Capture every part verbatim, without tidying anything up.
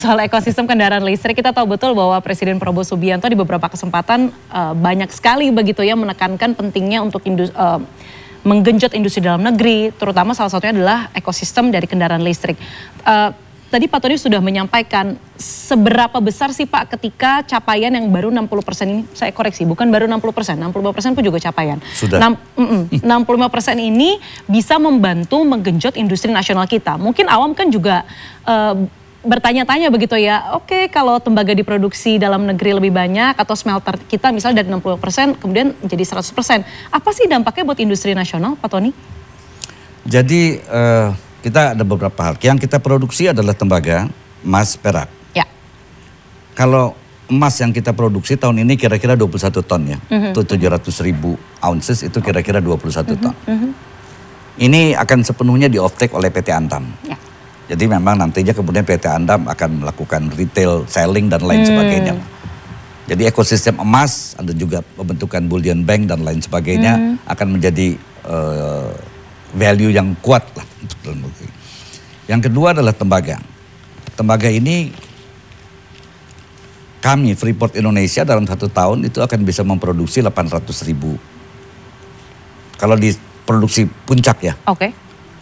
Soal ekosistem kendaraan listrik, kita tahu betul bahwa Presiden Prabowo Subianto di beberapa kesempatan uh, banyak sekali begitu ya menekankan pentingnya untuk industri, uh, menggenjot industri dalam negeri, terutama salah satunya adalah ekosistem dari kendaraan listrik. Uh, tadi Pak Tony sudah menyampaikan seberapa besar sih Pak ketika capaian yang baru enam puluh persen ini, saya koreksi, bukan baru enam puluh persen, enam puluh lima persen pun juga capaian. Sudah. enam puluh lima persen ini bisa membantu menggenjot industri nasional kita. Mungkin awam kan juga uh, bertanya-tanya begitu ya, oke kalau tembaga diproduksi dalam negeri lebih banyak atau smelter kita misalnya dari enam puluh persen kemudian jadi seratus persen. Apa sih dampaknya buat industri nasional Pak Tony? Jadi uh, kita ada beberapa hal. Yang kita produksi adalah tembaga, emas, perak. Ya. Kalau emas yang kita produksi tahun ini kira-kira dua puluh satu ton ya. Mm-hmm. Itu tujuh ratus ribu ounces itu kira-kira dua puluh satu ton. Mm-hmm. Ini akan sepenuhnya di offtake oleh P T Antam. Ya. Jadi memang nantinya kemudian P T Antam akan melakukan retail, selling dan lain hmm. sebagainya. Jadi ekosistem emas, ada juga pembentukan bullion bank dan lain sebagainya hmm. akan menjadi uh, value yang kuat lah untuk dalam negeri. Yang kedua adalah tembaga. Tembaga ini kami Freeport Indonesia dalam satu tahun itu akan bisa memproduksi delapan ratus ribu. Kalau di produksi puncak ya. Oke. Okay.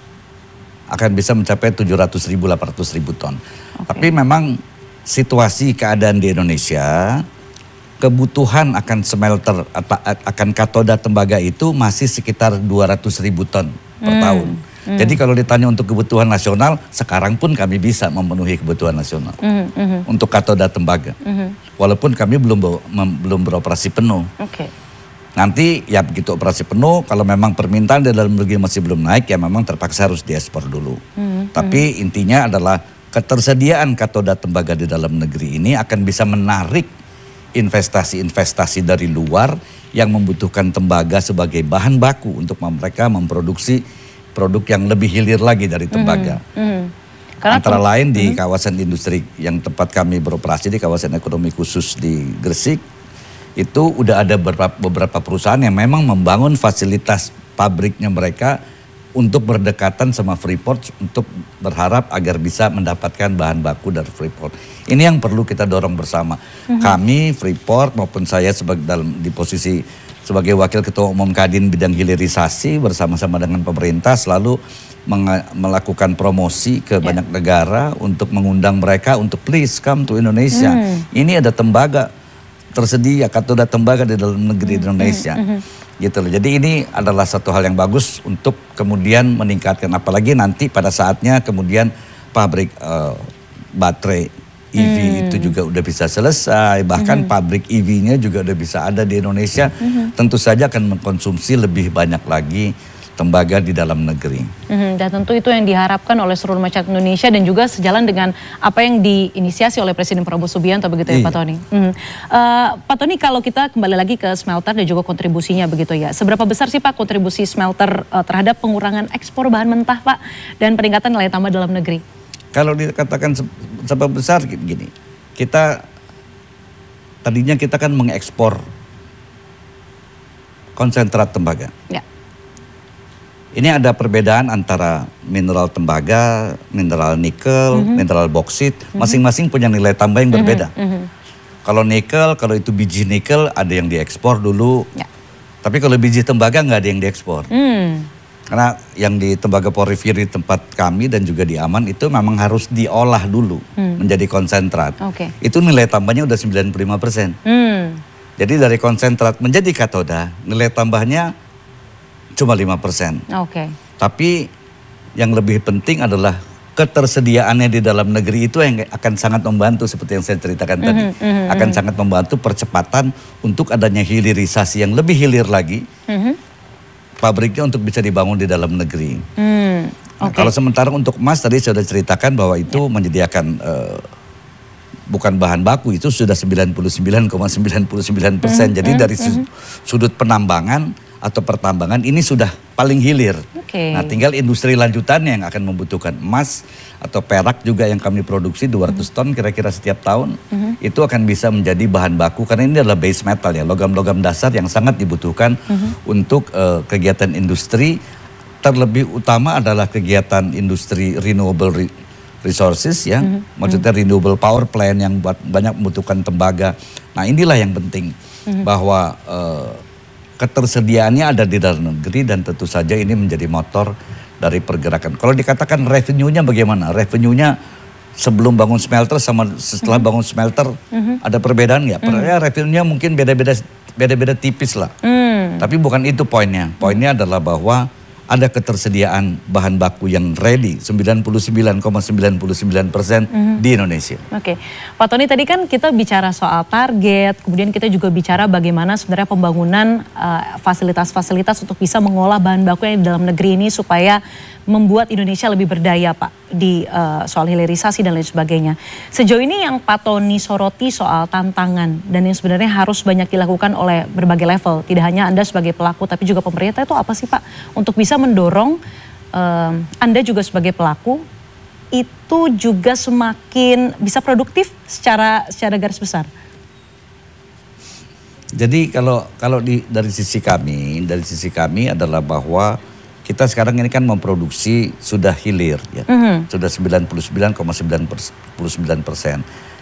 Akan bisa mencapai tujuh ratus ribu, delapan ratus ribu ton. Okay. Tapi memang situasi keadaan di Indonesia, kebutuhan akan smelter, akan katoda tembaga itu masih sekitar dua ratus ribu ton per hmm. tahun. Hmm. Jadi kalau ditanya untuk kebutuhan nasional, sekarang pun kami bisa memenuhi kebutuhan nasional. Hmm. Hmm. Untuk katoda tembaga. Hmm. Walaupun kami belum belum beroperasi penuh. Okay. Nanti ya begitu operasi penuh, kalau memang permintaan di dalam negeri masih belum naik, ya memang terpaksa harus diekspor dulu. Hmm, Tapi hmm. intinya adalah ketersediaan katoda tembaga di dalam negeri ini akan bisa menarik investasi-investasi dari luar yang membutuhkan tembaga sebagai bahan baku untuk mereka memproduksi produk yang lebih hilir lagi dari tembaga. Hmm, hmm. Antara lain di hmm. kawasan industri yang tempat kami beroperasi di kawasan ekonomi khusus di Gresik, itu udah ada beberapa, beberapa perusahaan yang memang membangun fasilitas pabriknya mereka untuk berdekatan sama Freeport untuk berharap agar bisa mendapatkan bahan baku dari Freeport. Ini yang perlu kita dorong bersama. Mm-hmm. Kami Freeport maupun saya sebagai dalam di posisi sebagai Wakil Ketua Umum Kadin bidang hilirisasi bersama-sama dengan pemerintah selalu melakukan promosi ke yeah. banyak negara untuk mengundang mereka untuk please come to Indonesia. Mm. Ini ada tembaga tersedia katoda tembaga di dalam negeri Indonesia, mm-hmm. gitu loh. Jadi ini adalah satu hal yang bagus untuk kemudian meningkatkan, apalagi nanti pada saatnya kemudian pabrik uh, baterai E V mm. itu juga udah bisa selesai, bahkan mm-hmm. pabrik E V-nya juga udah bisa ada di Indonesia, mm-hmm. tentu saja akan mengkonsumsi lebih banyak lagi tembaga di dalam negeri. Mm-hmm. Dan tentu itu yang diharapkan oleh seluruh masyarakat Indonesia dan juga sejalan dengan apa yang diinisiasi oleh Presiden Prabowo Subianto begitu ya, iya. Pak Tony. Mm-hmm. uh, Pak Tony, kalau kita kembali lagi ke smelter dan juga kontribusinya begitu ya, seberapa besar sih Pak kontribusi smelter uh, terhadap pengurangan ekspor bahan mentah Pak dan peningkatan nilai tambah dalam negeri? Kalau dikatakan seberapa besar gini, kita tadinya kita kan mengekspor konsentrat tembaga. Ya. Ini ada perbedaan antara mineral tembaga, mineral nikel, mm-hmm. mineral boksit, mm-hmm. masing-masing punya nilai tambah yang berbeda. Mm-hmm. Kalau nikel, kalau itu biji nikel ada yang diekspor dulu, ya. Tapi kalau biji tembaga nggak ada yang diekspor. Mm. Karena yang di tembaga porifiri tempat kami dan juga di Aman itu memang harus diolah dulu mm. menjadi konsentrat. Okay. Itu nilai tambahnya udah sembilan puluh lima persen. Mm. Jadi dari konsentrat menjadi katoda, nilai tambahnya cuma lima persen. Oke. Okay. Tapi yang lebih penting adalah ketersediaannya di dalam negeri itu yang akan sangat membantu seperti yang saya ceritakan mm-hmm, tadi. Mm-hmm. Akan sangat membantu percepatan untuk adanya hilirisasi yang lebih hilir lagi. Mm-hmm. Pabriknya untuk bisa dibangun di dalam negeri. Mm, okay. Nah, kalau sementara untuk emas tadi saya sudah ceritakan bahwa itu yeah. menyediakan uh, bukan bahan baku, itu sudah sembilan puluh sembilan koma sembilan sembilan persen. Mm-hmm, Jadi dari mm-hmm. sudut penambangan atau pertambangan ini sudah paling hilir. Okay. Nah, tinggal industri lanjutannya yang akan membutuhkan emas atau perak juga yang kami produksi dua ratus ton kira-kira setiap tahun. Mm-hmm. Itu akan bisa menjadi bahan baku karena ini adalah base metal ya, logam-logam dasar yang sangat dibutuhkan mm-hmm. untuk uh, kegiatan industri. Terlebih utama adalah kegiatan industri renewable resources ya, mm-hmm. maksudnya renewable power plant yang buat banyak membutuhkan tembaga. Nah inilah yang penting mm-hmm. bahwa uh, ketersediaannya ada di dalam negeri dan tentu saja ini menjadi motor dari pergerakan. Kalau dikatakan revenue-nya bagaimana? Revenue-nya sebelum bangun smelter sama setelah bangun smelter mm-hmm. ada perbedaan nggak? Mm-hmm. Ya, revenue-nya mungkin beda-beda beda-beda tipis lah. Mm. Tapi bukan itu poinnya. Poinnya adalah bahwa ada ketersediaan bahan baku yang ready sembilan puluh sembilan koma sembilan sembilan persen mm-hmm. di Indonesia. Oke, Pak Tony tadi kan kita bicara soal target, kemudian kita juga bicara bagaimana sebenarnya pembangunan uh, fasilitas-fasilitas untuk bisa mengolah bahan baku yang di dalam negeri ini supaya membuat Indonesia lebih berdaya Pak di uh, soal hilirisasi dan lain sebagainya. Sejauh ini yang Pak Tony soroti soal tantangan dan yang sebenarnya harus banyak dilakukan oleh berbagai level, tidak hanya Anda sebagai pelaku tapi juga pemerintah, itu apa sih Pak untuk bisa mendorong uh, Anda juga sebagai pelaku itu juga semakin bisa produktif secara secara garis besar? Jadi kalau kalau di dari sisi kami, dari sisi kami adalah bahwa kita sekarang ini kan memproduksi sudah hilir ya, mm-hmm. sudah sembilan puluh sembilan koma sembilan sembilan persen.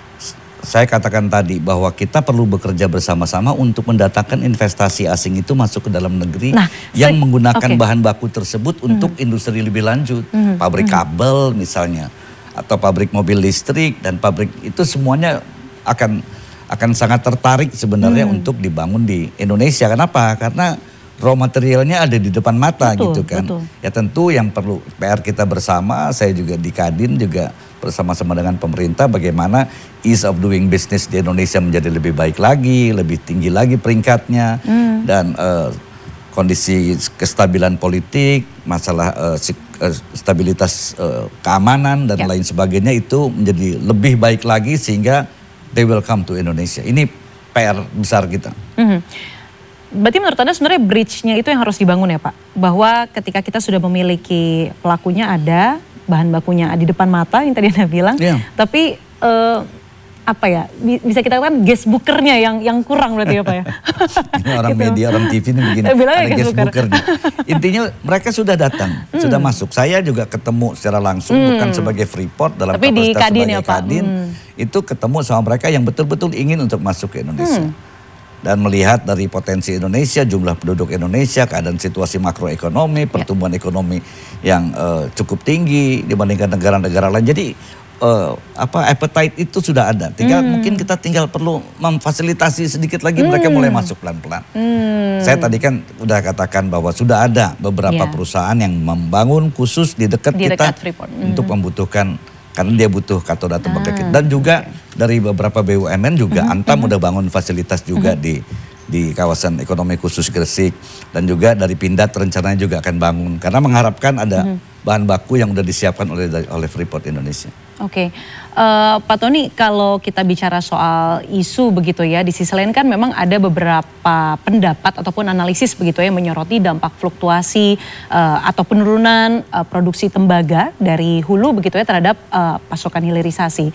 Saya katakan tadi bahwa kita perlu bekerja bersama-sama untuk mendatangkan investasi asing itu masuk ke dalam negeri nah, yang saya, menggunakan okay. bahan baku tersebut untuk mm-hmm. industri lebih lanjut, mm-hmm. pabrik kabel misalnya, atau pabrik mobil listrik dan pabrik itu semuanya akan akan sangat tertarik sebenarnya mm-hmm. untuk dibangun di Indonesia. Kenapa? Karena raw materialnya ada di depan mata betul, gitu kan. Betul. Ya tentu yang perlu P R kita bersama, saya juga di Kadin juga bersama-sama dengan pemerintah bagaimana ease of doing business di Indonesia menjadi lebih baik lagi, lebih tinggi lagi peringkatnya hmm. dan uh, kondisi kestabilan politik, masalah uh, uh, stabilitas uh, keamanan dan ya. lain sebagainya itu menjadi lebih baik lagi sehingga they will come to Indonesia. Ini P R besar kita. Hmm. Berarti menurut Anda sebenarnya bridge-nya itu yang harus dibangun ya Pak? Bahwa ketika kita sudah memiliki pelakunya ada, bahan bakunya di depan mata yang tadi Anda bilang, yeah. tapi uh, apa ya, bisa kita katakan guest booker-nya yang yang kurang berarti ya Pak ya? Ini orang gitu. Media, orang T V ini begini, ada guest booker. Intinya mereka sudah datang, hmm. sudah masuk. Saya juga ketemu secara langsung, hmm. bukan sebagai Freeport dalam tapi kapasitas di Kadin sebagai ya, Pak. Kadin. Hmm. Itu ketemu sama mereka yang betul-betul ingin untuk masuk ke Indonesia. Hmm. Dan melihat dari potensi Indonesia, jumlah penduduk Indonesia, keadaan situasi makroekonomi, pertumbuhan ya. ekonomi yang uh, cukup tinggi dibandingkan negara-negara lain. Jadi uh, apa appetite itu sudah ada. Tinggal hmm. mungkin kita tinggal perlu memfasilitasi sedikit lagi hmm. mereka mulai masuk pelan-pelan. Hmm. Saya tadi kan udah katakan bahwa sudah ada beberapa ya. perusahaan yang membangun khusus di dekat di kita dekat Freeport. Hmm. untuk membutuhkan, karena dia butuh katoda tembaga kita. Dan juga okay. dari beberapa B U M N juga mm-hmm. Antam mm-hmm. udah bangun fasilitas juga mm-hmm. di di kawasan ekonomi khusus Gresik. Dan juga dari Pindad rencananya juga akan bangun. Karena mengharapkan ada mm-hmm. bahan baku yang udah disiapkan oleh oleh Freeport Indonesia. Oke, okay. uh, Pak Tony, kalau kita bicara soal isu begitu ya, di sisi lain kan memang ada beberapa pendapat ataupun analisis begitu ya menyoroti dampak fluktuasi uh, atau penurunan uh, produksi tembaga dari hulu begitu ya terhadap uh, pasokan hilirisasi.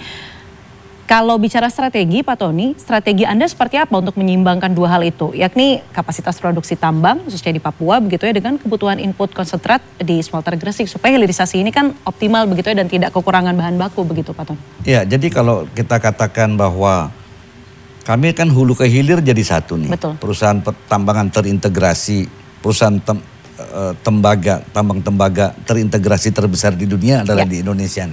Kalau bicara strategi Pak Tony, strategi Anda seperti apa untuk menyeimbangkan dua hal itu? Yakni kapasitas produksi tambang khususnya di Papua begitu ya dengan kebutuhan input konsentrat di smelter Gresik supaya hilirisasi ini kan optimal begitu ya dan tidak kekurangan bahan baku begitu Pak Tony. Ya, jadi kalau kita katakan bahwa kami kan hulu ke hilir jadi satu nih. Betul. Perusahaan tambangan terintegrasi, perusahaan tem, tembaga, tambang tembaga terintegrasi terbesar di dunia adalah ya. di Indonesia.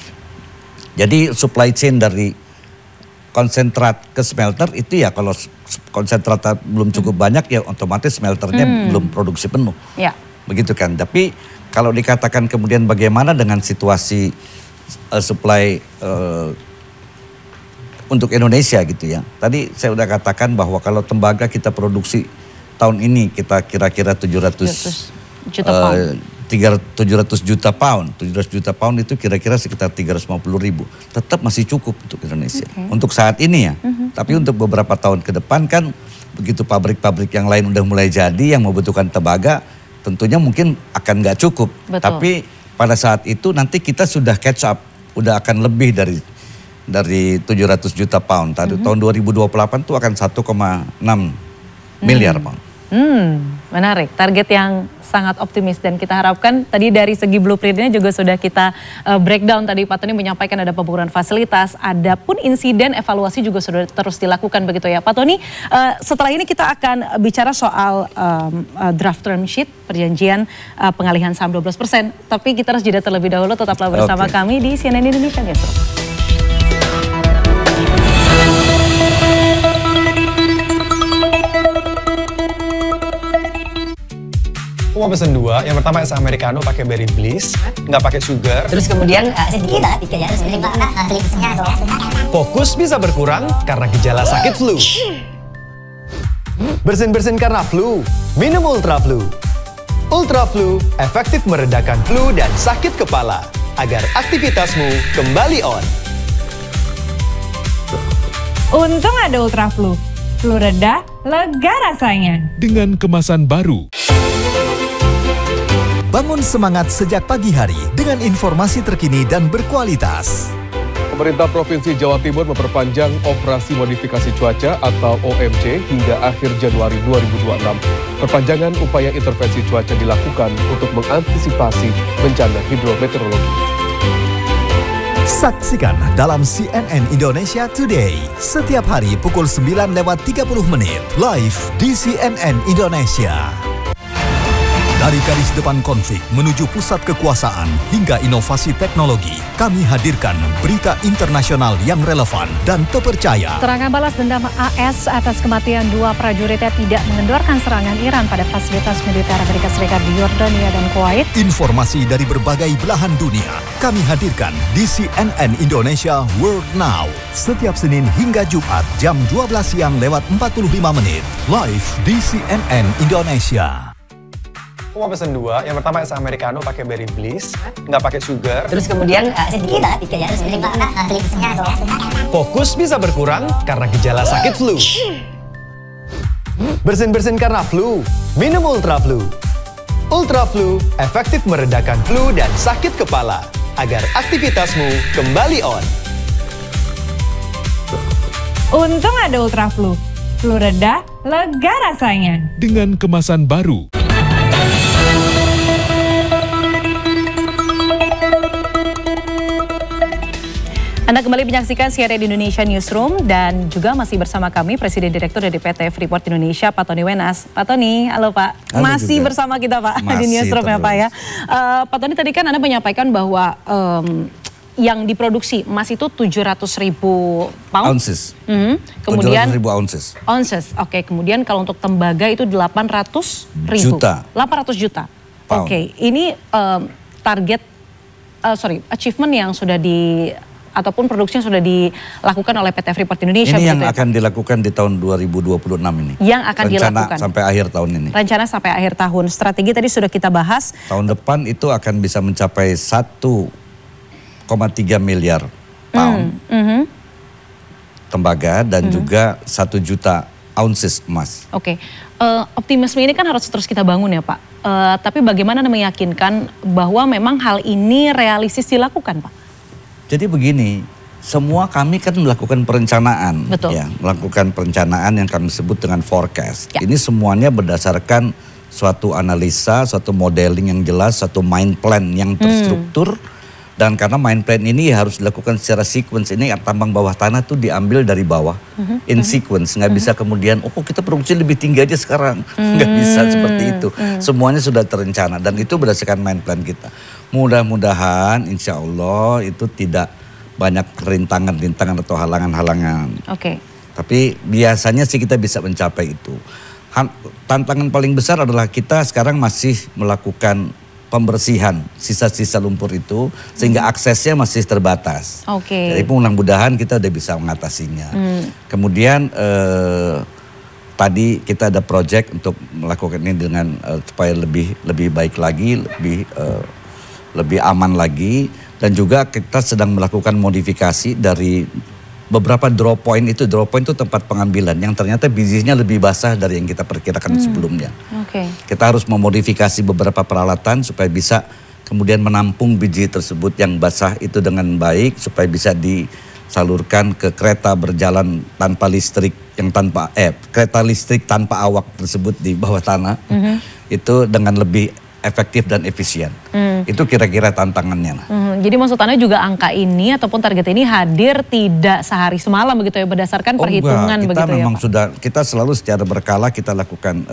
Jadi supply chain dari konsentrat ke smelter itu ya kalau konsentrat belum cukup hmm. banyak ya otomatis smelternya hmm. belum produksi penuh. Ya. Begitu kan. Tapi kalau dikatakan kemudian bagaimana dengan situasi uh, supply uh, untuk Indonesia gitu ya. Tadi saya udah katakan bahwa kalau tembaga kita produksi tahun ini kita kira-kira tujuh ratus juta pound. Uh, tujuh ratus juta pound, tujuh ratus juta pound itu kira-kira sekitar tiga ratus lima puluh ribu. Tetap masih cukup untuk Indonesia. Okay. Untuk saat ini ya. Uh-huh. Tapi untuk beberapa tahun ke depan kan begitu pabrik-pabrik yang lain udah mulai jadi yang membutuhkan tembaga, tentunya mungkin akan nggak cukup. Betul. Tapi pada saat itu nanti kita sudah catch up, udah akan lebih dari dari tujuh ratus juta pound. Tadi uh-huh. tahun dua ribu dua puluh delapan itu akan satu koma enam miliar pound. Hmm, menarik. Target yang sangat optimis dan kita harapkan tadi dari segi blueprintnya juga sudah kita uh, breakdown tadi Pak Tony menyampaikan ada pembangunan fasilitas, ada pun insiden evaluasi juga sudah terus dilakukan begitu ya Pak Tony. Uh, setelah ini kita akan bicara soal um, uh, draft term sheet perjanjian uh, pengalihan saham dua belas persen, tapi kita harus jeda terlebih dahulu. Tetaplah bersama okay. kami di C N N Indonesia Newsroom. Aku mau pesen dua, yang pertama es americano pakai berry bliss, nggak pakai sugar. Terus kemudian uh, sedikit banget ya, Fokus bisa berkurang karena gejala sakit flu. Bersin-bersin karena flu, minum Ultra Flu. Ultra Flu efektif meredakan flu dan sakit kepala agar aktivitasmu kembali on. Untung ada Ultra Flu. Flu reda, lega rasanya. Dengan kemasan baru. Bangun semangat sejak pagi hari dengan informasi terkini dan berkualitas. Pemerintah Provinsi Jawa Timur memperpanjang operasi modifikasi cuaca atau O M C hingga akhir Januari dua ribu dua puluh enam. Perpanjangan upaya intervensi cuaca dilakukan untuk mengantisipasi bencana hidrometeorologi. Saksikan dalam C N N Indonesia Today setiap hari pukul sembilan lewat tiga puluh menit live di C N N Indonesia. Dari garis depan konflik menuju pusat kekuasaan hingga inovasi teknologi, kami hadirkan berita internasional yang relevan dan terpercaya. Serangan balas dendam A S atas kematian dua prajuritnya tidak mengendorkan serangan Iran pada fasilitas militer Amerika Serikat di Yordania dan Kuwait. Informasi dari berbagai belahan dunia kami hadirkan di C N N Indonesia World Now. Setiap Senin hingga Jumat jam dua belas siang lewat empat puluh lima menit. Live di C N N Indonesia. Aku mau pesen dua, yang pertama es americano pakai berry bliss, nggak pakai sugar. Terus kemudian uh, sedikit banget ya, Fokus bisa berkurang karena gejala sakit flu. Bersin-bersin karena flu, minum Ultra Flu. Ultra Flu efektif meredakan flu dan sakit kepala agar aktivitasmu kembali on. Untung ada Ultra Flu. Flu reda, lega rasanya. Dengan kemasan baru. Anda kembali menyaksikan C N N Indonesia Newsroom dan juga masih bersama kami Presiden Direktur dari P T Freeport Indonesia Pak Tony Wenas. Pak Tony, halo Pak. Halo masih juga. bersama kita Pak Masih di Newsroom terus. ya Pak ya. Uh, Pak Tony tadi kan Anda menyampaikan bahwa um, yang diproduksi emas itu tujuh ratus ribu pound. Ounces. Mm-hmm. Kemudian tujuh ratus ribu ounces. Ounces. Oke, okay. Kemudian kalau untuk tembaga itu delapan ratus ribu. Juta. delapan ratus juta. Pound. Oke, okay. Ini um, target uh, sorry, achievement yang sudah di ataupun produksi yang sudah dilakukan oleh P T Freeport Indonesia. Ini yang ya, akan dilakukan di tahun dua ribu dua puluh enam ini. Yang akan Rencana dilakukan. sampai akhir tahun ini. Rencana sampai akhir tahun. Strategi tadi sudah kita bahas. Tahun depan itu akan bisa mencapai satu koma tiga miliar pound Mm, mm-hmm. tembaga dan Mm-hmm. juga satu juta ounces emas. Oke, okay. uh, optimisme ini kan harus terus kita bangun ya Pak. Uh, tapi bagaimana Anda meyakinkan bahwa memang hal ini realistis dilakukan Pak? Jadi begini, semua kami kan melakukan perencanaan, Betul. ya, melakukan perencanaan yang kami sebut dengan forecast. Ya. Ini semuanya berdasarkan suatu analisa, suatu modeling yang jelas, suatu mind plan yang terstruktur. Hmm. Dan karena mind plan ini harus dilakukan secara sequence, ini tambang bawah tanah tuh diambil dari bawah, hmm. in sequence, nggak hmm. bisa kemudian, oh kita produksi lebih tinggi aja sekarang, hmm. nggak bisa seperti itu. Hmm. Semuanya sudah terencana dan itu berdasarkan mind plan kita. Mudah-mudahan insya Allah itu tidak banyak rintangan-rintangan atau halangan-halangan. Oke. Okay. Tapi biasanya sih kita bisa mencapai itu. Tantangan paling besar adalah kita sekarang masih melakukan pembersihan sisa-sisa lumpur itu sehingga aksesnya masih terbatas. Oke. Okay. Jadi mudah-mudahan kita udah bisa mengatasinya. Hmm. Kemudian eh, tadi kita ada project untuk melakukan ini dengan eh, supaya lebih lebih baik lagi, lebih eh, lebih aman lagi, dan juga kita sedang melakukan modifikasi dari beberapa draw point itu. Draw point itu tempat pengambilan yang ternyata bijinya lebih basah dari yang kita perkirakan hmm. sebelumnya. Oke. Okay. Kita harus memodifikasi beberapa peralatan supaya bisa kemudian menampung biji tersebut yang basah itu dengan baik supaya bisa disalurkan ke kereta berjalan tanpa listrik yang tanpa eh kereta listrik tanpa awak tersebut di bawah tanah. Mm-hmm. Itu dengan lebih efektif dan efisien. Hmm. Itu kira-kira tantangannya. Hmm, jadi maksud Anda juga angka ini ataupun target ini hadir tidak sehari semalam begitu ya, berdasarkan Oh, perhitungan enggak. Kita begitu ya memang Pak? sudah, kita selalu secara berkala kita lakukan